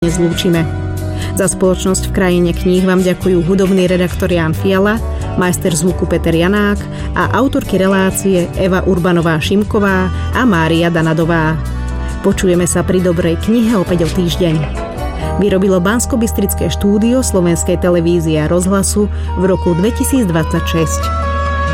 dnes lúčime. Za spoločnosť v krajine kníh vám ďakujú hudobný redaktor Ján Fiala, majster zvuku Peter Janák a autorky relácie Eva Urbanová-Šimková a Mária Danadová. Počujeme sa pri dobrej knihe opäť o týždeň. Vyrobilo Banskobystrické štúdio Slovenskej televízie a rozhlasu v roku 2026.